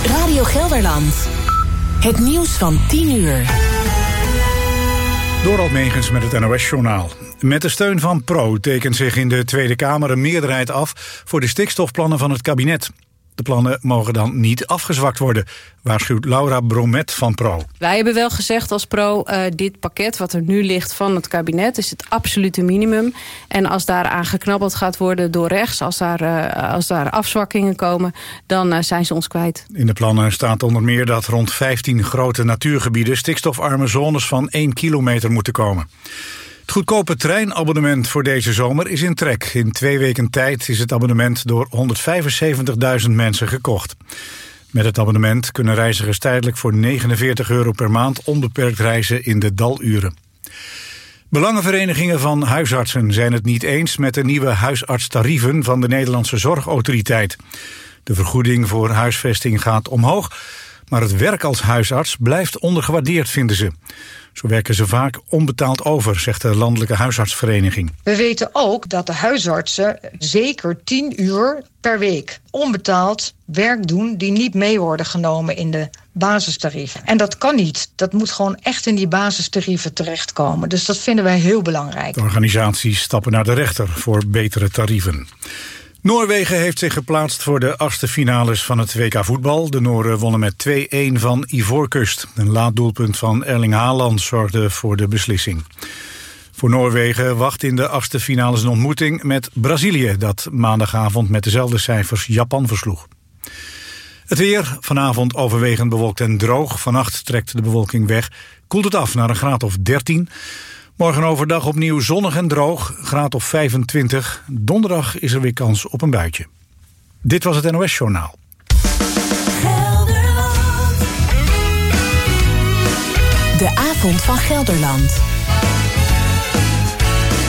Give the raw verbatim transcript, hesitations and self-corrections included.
Radio Gelderland. Het nieuws van tien uur. Dorald Megens met het N O S-journaal. Met de steun van Pro tekent zich in de Tweede Kamer een meerderheid af voor de stikstofplannen van het kabinet. De plannen mogen dan niet afgezwakt worden, waarschuwt Laura Bromet van Pro. Wij hebben wel gezegd als Pro, uh, dit pakket wat er nu ligt van het kabinet is het absolute minimum. En als daaraan geknabbeld gaat worden door rechts, als daar, uh, als daar afzwakkingen komen, dan uh, zijn ze ons kwijt. In de plannen staat onder meer dat rond vijftien grote natuurgebieden stikstofarme zones van één kilometer moeten komen. Het goedkope treinabonnement voor deze zomer is in trek. In twee weken tijd is het abonnement door honderdvijfenzeventigduizend mensen gekocht. Met het abonnement kunnen reizigers tijdelijk voor negenenveertig euro per maand onbeperkt reizen in de daluren. Belangenverenigingen van huisartsen zijn het niet eens met de nieuwe huisartstarieven van de Nederlandse Zorgautoriteit. De vergoeding voor huisvesting gaat omhoog, maar het werk als huisarts blijft ondergewaardeerd, vinden ze. Zo werken ze vaak onbetaald over, zegt de Landelijke Huisartsvereniging. We weten ook dat de huisartsen zeker tien uur per week onbetaald werk doen die niet mee worden genomen in de basistarieven. En dat kan niet. Dat moet gewoon echt in die basistarieven terechtkomen. Dus dat vinden wij heel belangrijk. De organisaties stappen naar de rechter voor betere tarieven. Noorwegen heeft zich geplaatst voor de achtste finales van het W K voetbal. De Nooren wonnen met twee-een van Ivoorkust. Een laat doelpunt van Erling Haaland zorgde voor de beslissing. Voor Noorwegen wacht in de achtste finales een ontmoeting met Brazilië, dat maandagavond met dezelfde cijfers Japan versloeg. Het weer, vanavond overwegend bewolkt en droog. Vannacht trekt de bewolking weg. Koelt het af naar een graad of dertien. Morgen overdag opnieuw zonnig en droog, graad of vijfentwintig. Donderdag is er weer kans op een buitje. Dit was het N O S-journaal. De avond van Gelderland.